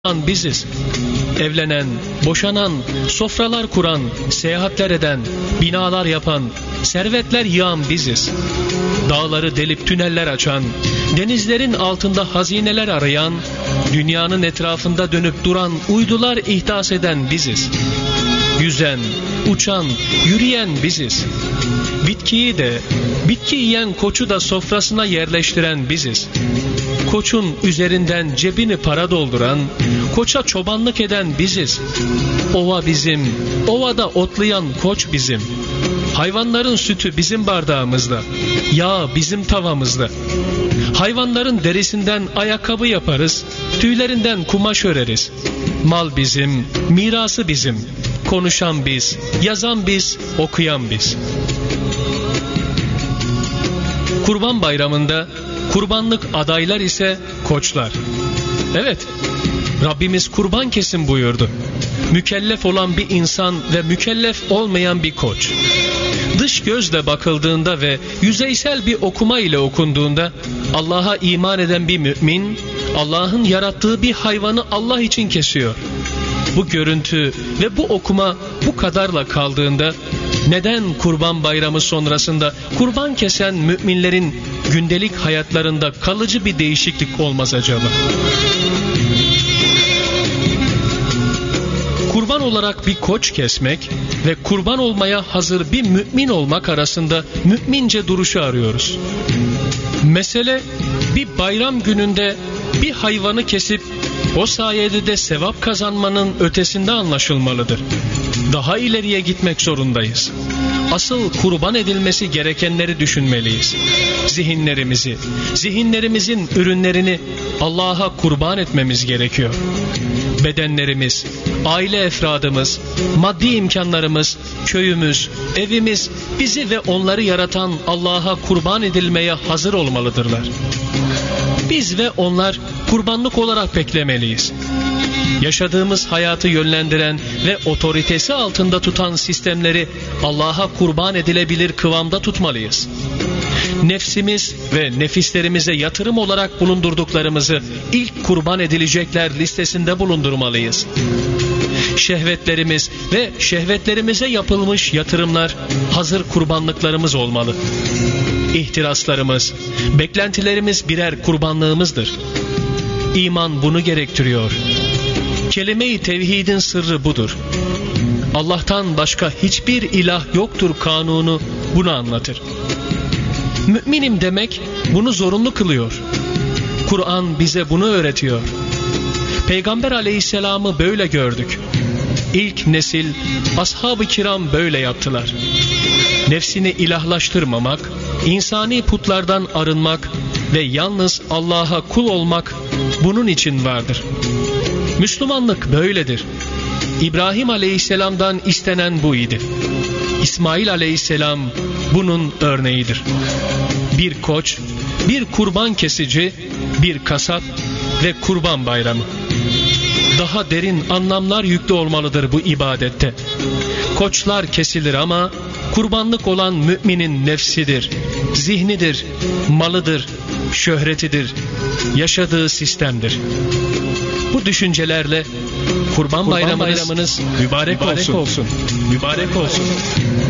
biziz. Evlenen, boşanan, sofralar kuran, seyahatler eden, binalar yapan, servetler yığan biziz. Dağları delip tüneller açan, denizlerin altında hazineler arayan, dünyanın etrafında dönüp duran uydular ihdas eden biziz. Yüzen, uçan, yürüyen biziz. Bitkiyi de, bitki yiyen koçu da sofrasına yerleştiren biziz. Koçun üzerinden cebini para dolduran, koça çobanlık eden biziz. Ova bizim, ovada otlayan koç bizim. Hayvanların sütü bizim bardağımızda, yağ bizim tavamızda. Hayvanların derisinden ayakkabı yaparız, tüylerinden kumaş öreriz. Mal bizim, mirası bizim. Konuşan biz, yazan biz, okuyan biz. Kurban Bayramı'nda kurbanlık adaylar ise koçlar. Evet, Rabbimiz kurban kesin buyurdu. Mükellef olan bir insan ve mükellef olmayan bir koç. Dış gözle bakıldığında ve yüzeysel bir okuma ile okunduğunda Allah'a iman eden bir mümin, Allah'ın yarattığı bir hayvanı Allah için kesiyor. Bu görüntü ve bu okuma bu kadarla kaldığında neden Kurban Bayramı sonrasında kurban kesen müminlerin gündelik hayatlarında kalıcı bir değişiklik olmaz acaba? Kurban olarak bir koç kesmek ve kurban olmaya hazır bir mümin olmak arasında mümince duruşu arıyoruz. Mesele bir bayram gününde bir hayvanı kesip o sayede de sevap kazanmanın ötesinde anlaşılmalıdır. Daha ileriye gitmek zorundayız. Asıl kurban edilmesi gerekenleri düşünmeliyiz. Zihinlerimizin ürünlerini Allah'a kurban etmemiz gerekiyor. Bedenlerimiz, aile efradımız, maddi imkanlarımız, köyümüz, evimiz bizi ve onları yaratan Allah'a kurban edilmeye hazır olmalıdırlar. Biz ve onlar kurbanlık olarak beklemeliyiz. Yaşadığımız hayatı yönlendiren ve otoritesi altında tutan sistemleri Allah'a kurban edilebilir kıvamda tutmalıyız. Nefsimiz ve nefislerimize yatırım olarak bulundurduklarımızı ilk kurban edilecekler listesinde bulundurmalıyız. Şehvetlerimiz ve şehvetlerimize yapılmış yatırımlar hazır kurbanlıklarımız olmalı. İhtiraslarımız, beklentilerimiz birer kurbanlığımızdır. İman bunu gerektiriyor. Kelime-i tevhidin sırrı budur. Allah'tan başka hiçbir ilah yoktur kanunu bunu anlatır. Müminim demek bunu zorunlu kılıyor. Kur'an bize bunu öğretiyor. Peygamber aleyhisselamı böyle gördük. İlk nesil ashab-ı kiram böyle yaptılar. Nefsini ilahlaştırmamak, insani putlardan arınmak ve yalnız Allah'a kul olmak bunun için vardır. Müslümanlık böyledir. İbrahim aleyhisselamdan istenen bu idi. İsmail aleyhisselam bunun örneğidir. Bir koç, bir kurban kesici, bir kasap ve kurban bayramı. Daha derin anlamlar yüklü olmalıdır bu ibadette. Koçlar kesilir ama kurbanlık olan müminin nefsidir, zihnidir, malıdır, şöhretidir, yaşadığı sistemdir. Bu düşüncelerle Kurban Bayramınız mübarek olsun. Mübarek olsun.